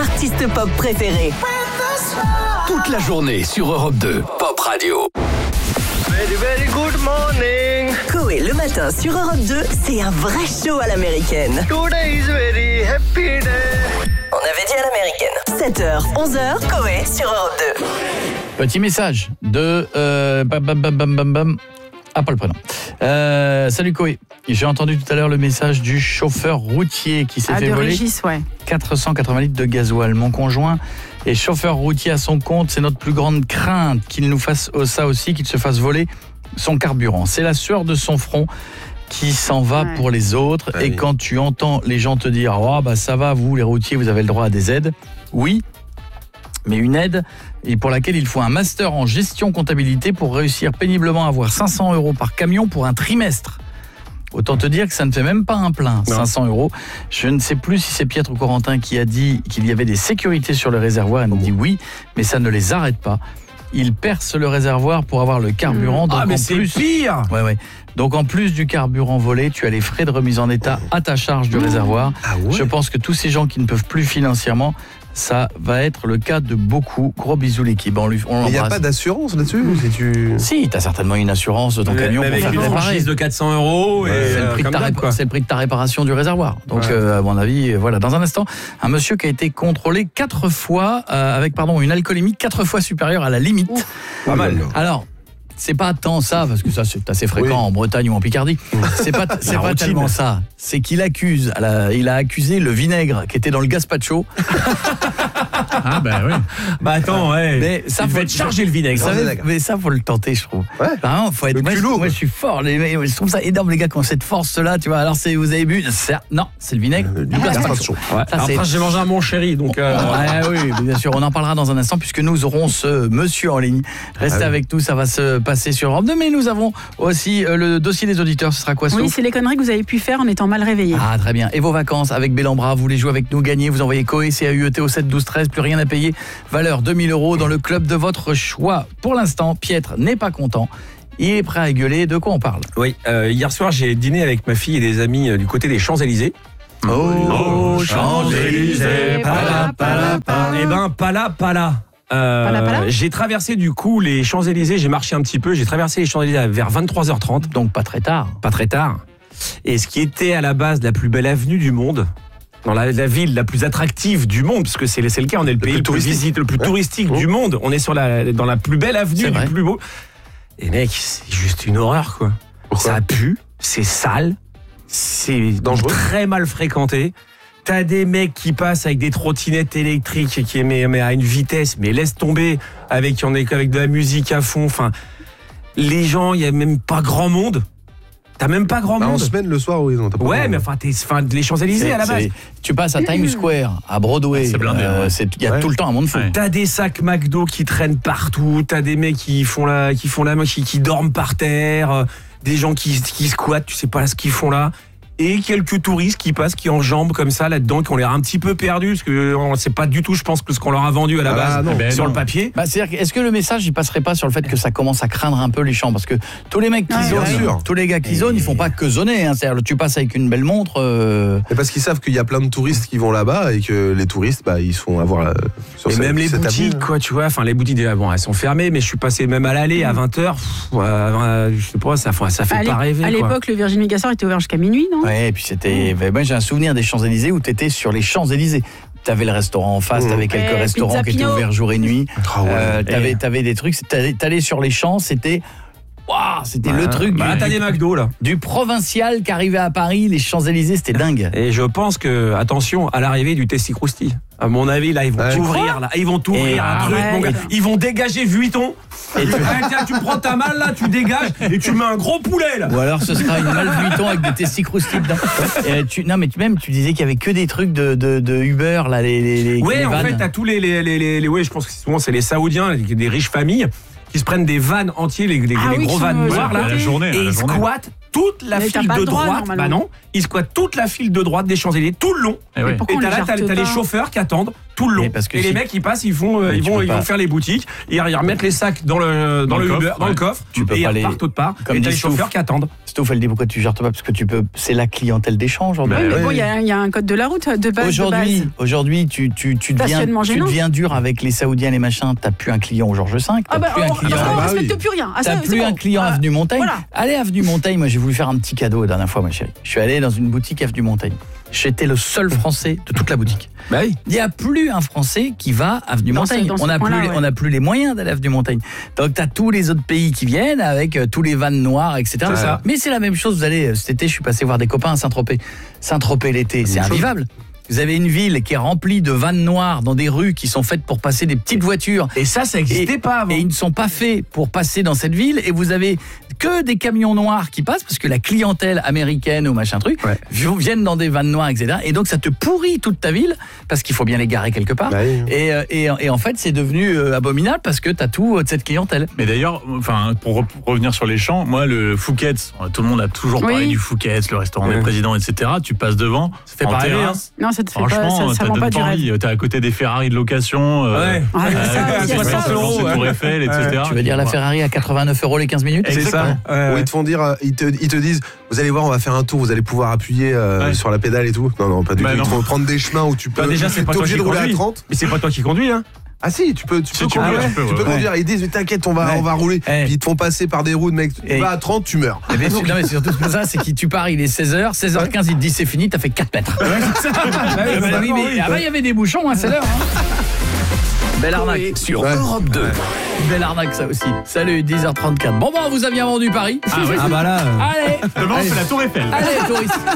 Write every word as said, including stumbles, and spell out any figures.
artiste pop préféré. Toute la journée sur Europe deux, Pop Radio. Very, very good morning. Coé le matin sur Europe deux, c'est un vrai show à l'américaine. Today is very happy day. On avait dit à l'américaine. sept heures, onze heures, Coé sur Europe deux. Petit message de... Euh, bam, bam, bam, bam, bam, bam. Ah, pas le prénom. Euh, salut Coé. J'ai entendu tout à l'heure le message du chauffeur routier qui s'est ah, fait de voler Régis, ouais. quatre cent quatre-vingts litres de gasoil. Mon conjoint est chauffeur routier à son compte. C'est notre plus grande crainte qu'il nous fasse ça aussi, qu'il se fasse voler son carburant. C'est la sueur de son front qui s'en va ouais. pour les autres. Ah, et oui. Quand tu entends les gens te dire « Oh, bah ça va, vous les routiers, vous avez le droit à des aides », oui, mais une aide et pour laquelle il faut un master en gestion comptabilité pour réussir péniblement à avoir cinq cents euros par camion pour un trimestre. Autant te dire que ça ne fait même pas un plein, non. cinq cents euros. Je ne sais plus si c'est Pietre ou Corentin qui a dit qu'il y avait des sécurités sur le réservoir. Elle me dit oui, mais ça ne les arrête pas. Ils percent le réservoir pour avoir le carburant. Donc ah, mais en c'est plus, pire. Ouais, ouais. Donc en plus du carburant volé, tu as les frais de remise en état à ta charge du réservoir. Ah ouais. Je pense que tous ces gens qui ne peuvent plus financièrement, ça va être le cas de beaucoup. Gros bisous l'équipe. On, lui, on l'embrasse. Il n'y a pas d'assurance là-dessus si, tu... si, tu as certainement une assurance de ton mais, camion mais pour faire une franchise de quatre cents euros. Et ouais, c'est, le prix de ta ré... c'est le prix de ta réparation du réservoir. Donc, ouais. euh, à mon avis, voilà. Dans un instant, un monsieur qui a été contrôlé quatre fois, euh, avec pardon, une alcoolémie quatre fois supérieure à la limite. Ouf, pas mal. Alors, c'est pas tant ça, parce que ça c'est assez fréquent oui. en Bretagne ou en Picardie. C'est pas, c'est pas tellement ça. C'est qu'il accuse, la, il a accusé le vinaigre qui était dans le gazpacho. Ah bah oui. Bah attends, ouais. Mais ça il faut être charger le vinaigre. Ça, mais ça faut le tenter, je trouve. Ouais. Vraiment, faut être. Moi, moi, je suis fort. Les, je trouve ça énorme les gars qui ont cette force-là. Tu vois. Alors c'est, vous avez bu c'est, Non, c'est le vinaigre euh, du gazpacho. Ouais. Ça, après, j'ai mangé un mon chéri, donc. Euh... Ouais, oui, bien sûr. On en parlera dans un instant puisque nous aurons ce monsieur en ligne. Restez ah, oui. avec nous, ça va se passer sur Europe deux. Mais nous avons aussi euh, le dossier des auditeurs. Ce sera quoi, Oui, c'est les conneries que vous avez pu faire en étant mal réveillé. Ah, très bien. Et vos vacances avec Bellambra, vous voulez jouer avec nous, gagner, vous envoyez Coé, C A U E T au sept douze treize, plus rien à payer. Valeur deux mille euros dans le club de votre choix. Pour l'instant, Pietre n'est pas content. Il est prêt à gueuler. De quoi on parle ? Oui, euh, hier soir, j'ai dîné avec ma fille et des amis euh, du côté des Champs-Élysées. Oh, oh Champs-Élysées, pala, pala, pala. Eh ben, pala, pala. Euh, pala, pala. J'ai traversé du coup les Champs-Élysées, j'ai marché un petit peu, j'ai traversé les Champs-Élysées vers vingt-trois heures trente. Donc pas très tard. Pas très tard. Et ce qui était à la base la plus belle avenue du monde, dans la, la ville la plus attractive du monde, parce que c'est, c'est le cas, on est le, le pays le plus visite, le plus ouais. touristique oh. du monde. On est sur la, dans la plus belle avenue, du plus beau. Et mec, c'est juste une horreur, quoi. Pourquoi ? Ça pue, c'est sale, c'est dangereux, très mal fréquenté. T'as des mecs qui passent avec des trottinettes électriques qui mais, mais à une vitesse, mais laisse tomber, avec, on est avec de la musique à fond. Enfin, les gens, il y a même pas grand monde. T'as même pas grand bah monde. En semaine, le soir, oui. Non, t'as pas ouais, mais enfin, t'es, enfin, les Champs-Élysées c'est, à la base. Tu passes à Times Square, à Broadway. C'est blindé. Il euh, y a ouais. tout le temps un monde fou. Ouais. T'as des sacs McDo qui traînent partout. T'as des mecs qui font la, qui font la, qui, qui dorment par terre. Euh, des gens qui, qui squattent. Tu sais pas ce qu'ils font là. Et quelques touristes qui passent, qui enjambent comme ça là-dedans, qui ont l'air un petit peu perdus, parce que on sait pas du tout, je pense, que ce qu'on leur a vendu à la base ah, non, ben sur non. le papier. Bah, c'est-à-dire, est-ce que le message, il passerait pas sur le fait que ça commence à craindre un peu les champs ? Parce que tous les mecs qui ouais, zonent, ouais. tous les gars qui zonent, ils font pas que zoner. Hein. C'est-à-dire, tu passes avec une belle montre. Euh... Et parce qu'ils savent qu'il y a plein de touristes qui vont là-bas et que les touristes, bah, ils sont à voir. La... Sur et cette, même les boutiques, quoi, tu vois. Enfin, les boutiques, bon, elles sont fermées, mais je suis passé même à l'allée à vingt heures. Euh, je sais pas, ça, ça fait à pas rêver. À l'époque, quoi. Le Virgin Megastore était ouvert jusqu'à minuit, non ? Ouais, et puis c'était. Moi, j'ai un souvenir des Champs-Élysées où tu étais sur les Champs-Élysées. Tu avais le restaurant en face, tu avais quelques ouais, restaurants qui étaient ouverts jour et nuit. Oh, ouais. euh, tu avais, avais des trucs, tu allais sur les champs, c'était. Waouh, c'était bah, le truc bah, du, t'as des McDo, là. du provincial qui arrivait à Paris, les Champs-Élysées, c'était dingue. Et je pense que, attention, à l'arrivée du Testicrousti, à mon avis, là, ils vont ouais. t'ouvrir, là. Ils vont t'ouvrir et un truc, ouais. mon gars. Ils vont dégager Vuitton. Et tu... ah, tiens, tu prends ta malle, là, tu dégages et tu mets un gros poulet, là. Ou alors, ce sera une malle Vuitton avec des Testicrousti dedans. Et tu... Non, mais tu, même, tu disais qu'il y avait que des trucs de, de, de Uber, là, les, les, les Ouais, les en vannes. fait, t'as tous les, les, les, les, les. Ouais, je pense que souvent, c'est les Saoudiens, des riches familles, qui se prennent des vannes entiers, les, les, ah les oui, gros vannes noires, là. La journée, et ils squattent toute la mais file de droite. Droit, bah non, ils squattent toute la file de droite des Champs-Élysées, tout le long. Et, oui. et t'as là, t'as, t'as les chauffeurs qui attendent tout le long. Et parce que et si- les mecs, ils passent, ils font, euh, Mais ils tu vont, peux ils pas. vont faire les boutiques, ils, ils remettent les sacs dans le, dans Dans le le Uber, coffre, dans le ouais. coffre, Tu peux et ils pas les- repartent autre part. comme Et t'as dit les chauffeurs Stouff. qui attendent. Stouff, elle dit pourquoi tu gères pas parce que tu peux. C'est la clientèle des champs aujourd'hui. Bah, Oui, mais ouais. bon, il y, a- il y a un code de la route de base. de Aujourd'hui, base. aujourd'hui, tu, tu, tu, deviens, Stationnement tu gênant. deviens dur avec les Saoudiens, les machins. T'as plus un client au Georges cinq. T'as Ah bah, plus un on, client. parce qu'on Ah bah respecte oui. plus rien. Ah, T'as ça, plus c'est un bon. client Ah, avenue Montaigne. voilà. Allez avenue Montaigne. Moi, j'ai voulu faire un petit cadeau la dernière fois, ma chérie. Je suis allé dans une boutique avenue Montaigne. J'étais le seul Français de toute la boutique. Bah oui. Il n'y a plus un Français qui va avenue Dans ce- Montaigne. dans ce on n'a plus, coin-là, les- ouais. on n'a plus les moyens d'aller avenue Montaigne. Donc, tu as tous les autres pays qui viennent avec euh, tous les vannes noires, et cetera. C'est ça. Mais c'est la même chose. Vous allez, euh, cet été, je suis passé voir des copains à Saint-Tropez. Saint-Tropez l'été, c'est invivable. Vous avez une ville qui est remplie de vannes noires dans des rues qui sont faites pour passer des petites voitures. Et ça, ça n'existait Et- pas avant. Et ils ne sont pas faits pour passer dans cette ville. Et vous avez que des camions noirs qui passent parce que la clientèle américaine ou machin truc Ouais. viennent dans des vannes noires, et cetera. Et donc ça te pourrit toute ta ville parce qu'il faut bien les garer quelque part. Bah oui. Et, euh, et, et en fait, c'est devenu euh, abominable parce que tu as tout euh, de cette clientèle. Mais d'ailleurs, enfin, pour re- pour revenir sur les champs, moi, le Fouquet's, tout le monde a toujours Oui. parlé du Fouquet's, le restaurant Ouais. des présidents, et cetera. Tu passes devant, Ça fait en pas rêver, terrasse. Non, ça te fait pas, Franchement, ça, ça ça vend donne pas du pas rêve. envie. T'es à côté des Ferrari de location, euh, Ouais. Ah, il y a ça, euh, il y a tu ça passes devant aussi. cette Tour Eiffel, et cetera. Tu veux dire la Ferrari à quatre-vingt-neuf euros les quinze minutes C'est ça. Exactement. Ouais, Ou ouais. ils te font dire, euh, ils te, ils te disent, vous allez voir, on va faire un tour, vous allez pouvoir appuyer euh, Ouais. sur la pédale et tout. Non, non, pas du Bah tout. Ils te non. font prendre des chemins où tu peux. Bah, déjà, c'est pas t'es toi obligé qui de rouler à conduis. trente. Mais c'est pas toi qui conduis, hein. Ah si, tu peux, tu Si peux tu conduire. peux, tu peux, tu peux ouais. conduire. Ils disent, mais t'inquiète, on va, Ouais. on va rouler. Eh. Puis ils te font passer par des routes, mec. Tu Et- vas à trente, tu meurs. Eh bien, c'est- non, mais c'est surtout pour ça, c'est que tu pars, il est seize heures, seize heures quinze, il te dit c'est fini, t'as fait quatre mètres. Bah oui, Bah bah oui, oui, mais avant, il y avait des bouchons, hein, c'est l'heure. hein. Belle arnaque. Sur Ouais. Europe deux. Belle arnaque, ça aussi. Salut, dix heures trente-quatre. Bon, bon, vous a bien vendu Paris. Ah ouais. Ah bah là. euh. Allez, Demain, on fait la Tour Eiffel. allez, touristes.